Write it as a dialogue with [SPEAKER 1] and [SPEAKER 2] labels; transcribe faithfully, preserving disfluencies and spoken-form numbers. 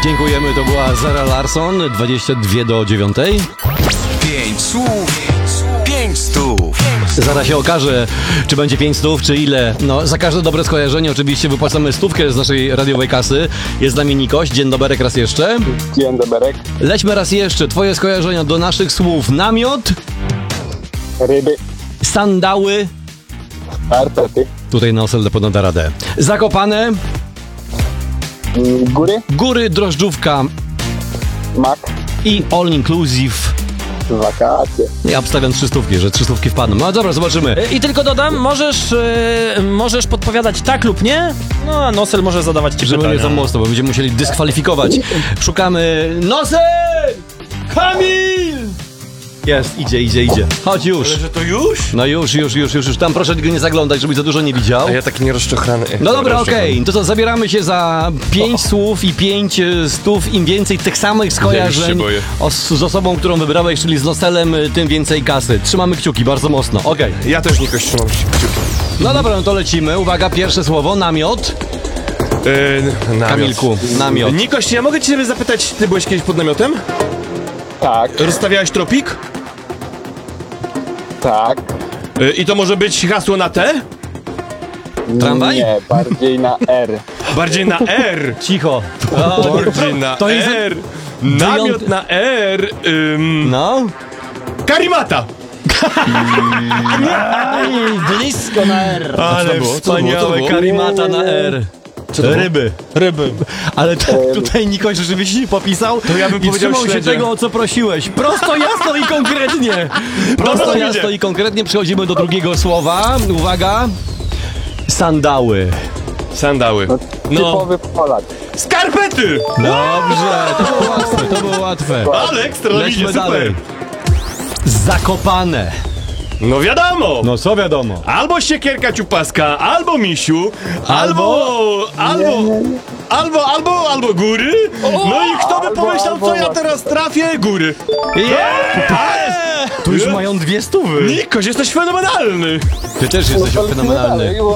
[SPEAKER 1] Dziękujemy, to była Zara Larsson, dwadzieścia dwa do dziewiątej.
[SPEAKER 2] Pięć słów, pięć stów.
[SPEAKER 1] Zaraz się okaże, czy będzie pięć stów, czy ile. No, za każde dobre skojarzenie oczywiście wypłacamy stówkę z naszej radiowej kasy. Jest z nami Nikoś, dzień doberek raz jeszcze.
[SPEAKER 3] Dzień doberek.
[SPEAKER 1] Lećmy raz jeszcze, twoje skojarzenia do naszych słów. Namiot,
[SPEAKER 3] Ryby.
[SPEAKER 1] sandały,
[SPEAKER 3] Skarpety.
[SPEAKER 1] tutaj na Nosel ponad da radę. Zakopane,
[SPEAKER 3] Mm, Góry.
[SPEAKER 1] góry, drożdżówka
[SPEAKER 3] Mak.
[SPEAKER 1] i all inclusive.
[SPEAKER 3] Wakacje.
[SPEAKER 1] Ja obstawiam trzy stówki, że trzy stówki wpadną. No dobra, zobaczymy.
[SPEAKER 4] I tylko dodam, możesz, yy, możesz podpowiadać tak lub nie, no a Nosel może zadawać ci
[SPEAKER 1] Żeby
[SPEAKER 4] pytania.
[SPEAKER 1] nie za mocno, bo będziemy musieli dyskwalifikować. Szukamy... Nosel! Kamil! Jest, idzie, idzie, idzie. Chodź już.
[SPEAKER 5] Ale że to już?
[SPEAKER 1] No już, już, już, już, już. Tam proszę go nie zaglądać, żebyś za dużo nie widział.
[SPEAKER 5] A ja taki nierozczochrany.
[SPEAKER 1] No dobra, okej. Okay. To co, zabieramy się za pięć słów i pięć e, stów. Im więcej tych samych skojarzeń
[SPEAKER 5] boję.
[SPEAKER 1] o, z osobą, którą wybrałeś, czyli z Noselem, e, tym więcej kasy. Trzymamy kciuki bardzo mocno. Okej. Okay.
[SPEAKER 5] Ja też Nikoś trzymam kciuki.
[SPEAKER 1] No dobra, no to lecimy. Uwaga, pierwsze słowo. Namiot.
[SPEAKER 5] Yy, namiot.
[SPEAKER 1] Kamilku, namiot.
[SPEAKER 5] Nikoś, ja mogę cię zapytać, ty byłeś kiedyś pod namiotem?
[SPEAKER 3] Tak.
[SPEAKER 5] Rozstawiałeś tropik?
[SPEAKER 3] Tak.
[SPEAKER 5] Yy, I to może być hasło na T?
[SPEAKER 1] Tramwaj?
[SPEAKER 3] Nie, bardziej na R.
[SPEAKER 5] Bardziej na R.
[SPEAKER 1] Cicho.
[SPEAKER 5] Bardziej na
[SPEAKER 1] to jest-
[SPEAKER 5] R. Namiot na R. Ym,
[SPEAKER 1] No.
[SPEAKER 5] Karimata.
[SPEAKER 4] Blisko na R.
[SPEAKER 5] Ale
[SPEAKER 1] Co to było? Co to było?
[SPEAKER 5] wspaniałe
[SPEAKER 1] Karimata na R. Ryby.
[SPEAKER 5] ryby.
[SPEAKER 1] Ale to, tutaj Nikoś rzeczywiście nie popisał. To
[SPEAKER 5] ja bym
[SPEAKER 1] i
[SPEAKER 5] powiedział
[SPEAKER 1] trzymał się
[SPEAKER 5] śledzie.
[SPEAKER 1] tego, o co prosiłeś. Prosto, jasno i konkretnie. Prosto,
[SPEAKER 5] Dobra,
[SPEAKER 1] jasno
[SPEAKER 5] idzie.
[SPEAKER 1] i konkretnie. Przechodzimy do drugiego słowa. Uwaga. Sandały.
[SPEAKER 5] Sandały. No.
[SPEAKER 3] Typowy Polak.
[SPEAKER 5] Skarpety!
[SPEAKER 1] Dobrze, to było łatwe, to było łatwe.
[SPEAKER 5] Ale ekstra, no
[SPEAKER 1] Lećmy
[SPEAKER 5] idzie, super.
[SPEAKER 1] dalej. Zakopane.
[SPEAKER 5] No wiadomo.
[SPEAKER 1] No co wiadomo.
[SPEAKER 5] Albo siekierka ciupaska, albo misiu, albo, albo, albo, albo, albo góry. No i kto by
[SPEAKER 3] Albo,
[SPEAKER 5] pomyślał,
[SPEAKER 3] albo
[SPEAKER 5] co ja
[SPEAKER 3] właśnie.
[SPEAKER 5] teraz trafię? Góry.
[SPEAKER 1] Tu już mają dwie stówy.
[SPEAKER 5] Nikoś, jesteś fenomenalny.
[SPEAKER 1] Ty też jesteś fenomenalny.